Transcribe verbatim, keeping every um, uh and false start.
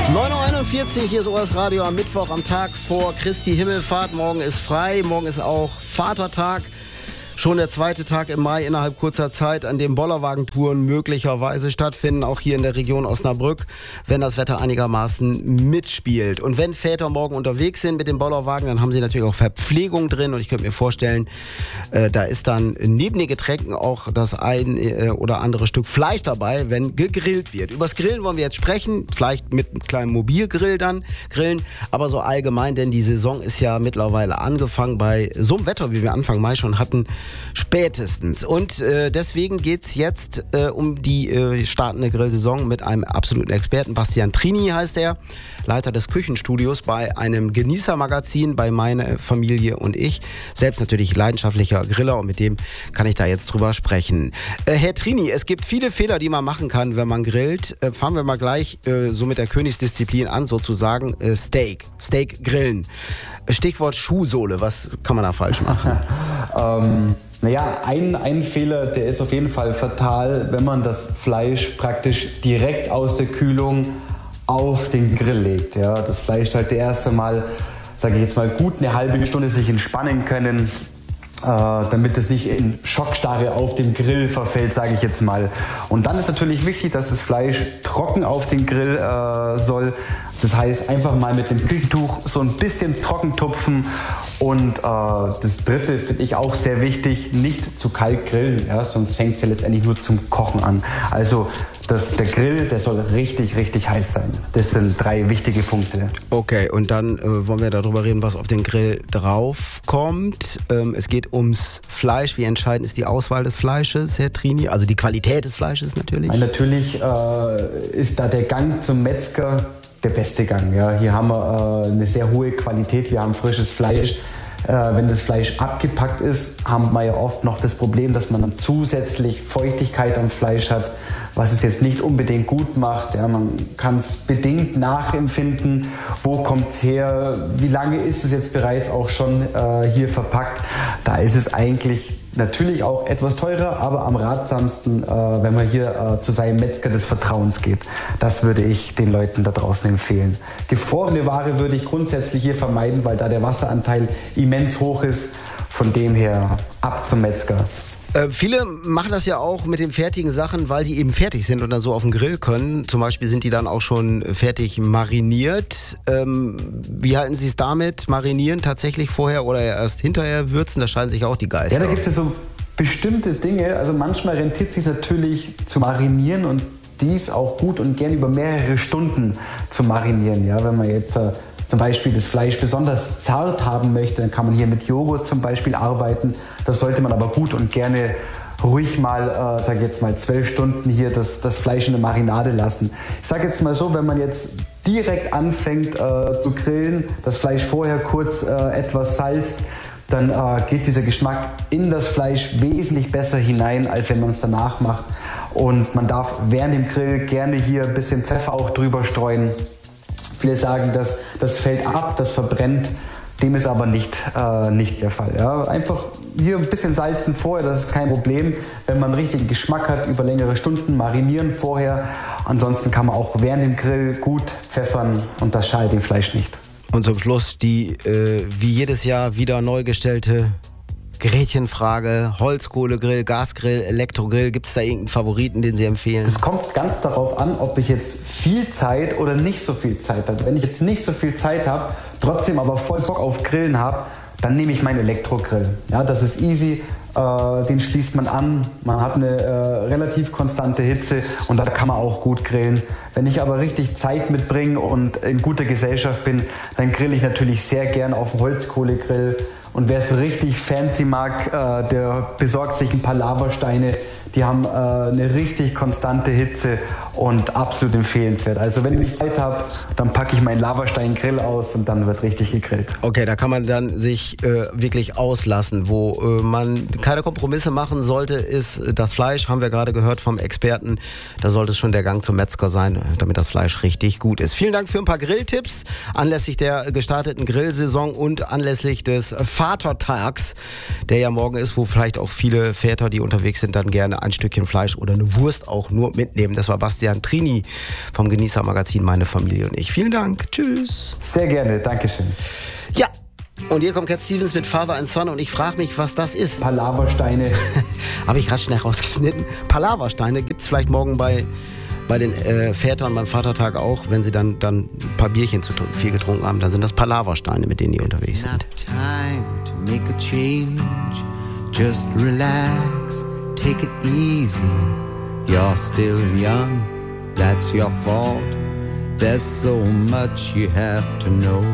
neun Uhr einundvierzig, hier ist O S Radio am Mittwoch, am Tag vor Christi Himmelfahrt. Morgen ist frei, morgen ist auch Vatertag. Schon der zweite Tag im Mai innerhalb kurzer Zeit, an dem Bollerwagentouren möglicherweise stattfinden, auch hier in der Region Osnabrück, wenn das Wetter einigermaßen mitspielt. Und wenn Väter morgen unterwegs sind mit dem Bollerwagen, dann haben sie natürlich auch Verpflegung drin. Und ich könnte mir vorstellen, äh, da ist dann neben den Getränken auch das ein äh, oder andere Stück Fleisch dabei, wenn gegrillt wird. Übers Grillen wollen wir jetzt sprechen, vielleicht mit einem kleinen Mobilgrill dann grillen, aber so allgemein, denn die Saison ist ja mittlerweile angefangen bei so einem Wetter, wie wir Anfang Mai schon hatten, spätestens. Und äh, deswegen geht es jetzt äh, um die äh, startende Grillsaison mit einem absoluten Experten. Bastian Trini heißt er, Leiter des Küchenstudios bei einem Genießermagazin bei Meine Familie und ich. Selbst natürlich leidenschaftlicher Griller und mit dem kann ich da jetzt drüber sprechen. Äh, Herr Trini, es gibt viele Fehler, die man machen kann, wenn man grillt. Äh, fangen wir mal gleich äh, so mit der Königsdisziplin an, sozusagen äh, Steak. Steak grillen. Stichwort Schuhsohle, was kann man da falsch machen? ähm, naja, ein, ein Fehler, der ist auf jeden Fall fatal, wenn man das Fleisch praktisch direkt aus der Kühlung auf den Grill legt. Ja, das Fleisch sollte erst einmal, sage ich jetzt mal, gut eine halbe Stunde sich entspannen können, äh, damit es nicht in Schockstarre auf dem Grill verfällt, sage ich jetzt mal. Und dann ist natürlich wichtig, dass das Fleisch trocken auf den Grill äh, soll. Das heißt, einfach mal mit dem Küchentuch so ein bisschen trocken tupfen. Und äh, das Dritte finde ich auch sehr wichtig, nicht zu kalt grillen, ja, sonst fängt es ja letztendlich nur zum Kochen an. Also das, der Grill, der soll richtig, richtig heiß sein. Das sind drei wichtige Punkte. Okay, und dann äh, wollen wir darüber reden, was auf den Grill draufkommt. Ähm, es geht ums Fleisch. Wie entscheidend ist die Auswahl des Fleisches, Herr Trini? Also die Qualität des Fleisches natürlich. Nein, natürlich äh, ist da der Gang zum Metzger der beste Gang. Ja. Hier haben wir äh, eine sehr hohe Qualität, wir haben frisches Fleisch. Äh, wenn das Fleisch abgepackt ist, haben wir ja oft noch das Problem, dass man dann zusätzlich Feuchtigkeit am Fleisch hat, was es jetzt nicht unbedingt gut macht. Ja. Man kann es bedingt nachempfinden, wo kommt es her, wie lange ist es jetzt bereits auch schon äh, hier verpackt. Da ist es eigentlich natürlich auch etwas teurer, aber am ratsamsten, äh, wenn man hier äh, zu seinem Metzger des Vertrauens geht. Das würde ich den Leuten da draußen empfehlen. Gefrorene Ware würde ich grundsätzlich hier vermeiden, weil da der Wasseranteil immens hoch ist. Von dem her ab zum Metzger. Äh, viele machen das ja auch mit den fertigen Sachen, weil die eben fertig sind und dann so auf dem Grill können. Zum Beispiel sind die dann auch schon fertig mariniert. Ähm, wie halten Sie es damit? Marinieren tatsächlich vorher oder erst hinterher würzen? Da scheiden sich auch die Geister. Ja, da gibt es so bestimmte Dinge. Also manchmal rentiert es sich natürlich zu marinieren und dies auch gut und gern über mehrere Stunden zu marinieren. Ja, wenn man jetzt äh, zum Beispiel das Fleisch besonders zart haben möchte, dann kann man hier mit Joghurt zum Beispiel arbeiten. Das sollte man aber gut und gerne ruhig mal, äh, sage ich jetzt mal, zwölf Stunden hier das, das Fleisch in der Marinade lassen. Ich sage jetzt mal so, wenn man jetzt direkt anfängt äh, zu grillen, das Fleisch vorher kurz äh, etwas salzt, dann äh, geht dieser Geschmack in das Fleisch wesentlich besser hinein, als wenn man es danach macht. Und man darf während dem Grill gerne hier ein bisschen Pfeffer auch drüber streuen. Viele sagen, dass das fällt ab, das verbrennt. Dem ist aber nicht, äh, nicht der Fall. Ja. Einfach hier ein bisschen salzen vorher, das ist kein Problem. Wenn man richtigen Geschmack hat, über längere Stunden marinieren vorher. Ansonsten kann man auch während dem Grill gut pfeffern und das schadet dem Fleisch nicht. Und zum Schluss die äh, wie jedes Jahr wieder neu gestellte Gretchenfrage, Holzkohlegrill, Gasgrill, Elektrogrill. Gibt es da irgendeinen Favoriten, den Sie empfehlen? Das kommt ganz darauf an, ob ich jetzt viel Zeit oder nicht so viel Zeit habe. Wenn ich jetzt nicht so viel Zeit habe, trotzdem aber voll Bock auf Grillen habe, dann nehme ich meinen Elektrogrill. Ja, das ist easy, äh, den schließt man an, man hat eine äh, relativ konstante Hitze und da kann man auch gut grillen. Wenn ich aber richtig Zeit mitbringe und in guter Gesellschaft bin, dann grill ich natürlich sehr gern auf dem Holzkohlegrill. Und wer es richtig fancy mag, äh, der besorgt sich ein paar Lavasteine. Die haben äh, eine richtig konstante Hitze und absolut empfehlenswert. Also wenn ich Zeit habe, dann packe ich meinen Lavastein-Grill aus und dann wird richtig gegrillt. Okay, da kann man dann sich äh, wirklich auslassen. Wo äh, man keine Kompromisse machen sollte, ist das Fleisch, haben wir gerade gehört vom Experten. Da sollte es schon der Gang zum Metzger sein, damit das Fleisch richtig gut ist. Vielen Dank für ein paar Grilltipps anlässlich der gestarteten Grillsaison und anlässlich des Vatertags. Vatertags, der ja morgen ist, wo vielleicht auch viele Väter, die unterwegs sind, dann gerne ein Stückchen Fleisch oder eine Wurst auch nur mitnehmen. Das war Bastian Trini vom Genießer-Magazin Meine Familie und ich. Vielen Dank. Tschüss. Sehr gerne. Dankeschön. Ja. Und hier kommt Cat Stevens mit Father and Son und ich frage mich, was das ist. Palaversteine. Habe ich gerade schnell rausgeschnitten. Palaversteine gibt es vielleicht morgen bei, bei den äh, Vätern beim Vatertag auch, wenn sie dann, dann ein paar Bierchen zu viel getrunken haben. Dann sind das Palaversteine, mit denen die unterwegs sind. It's not time to make a change. Just relax, take it easy. You're still young, that's your fault. There's so much you have to know.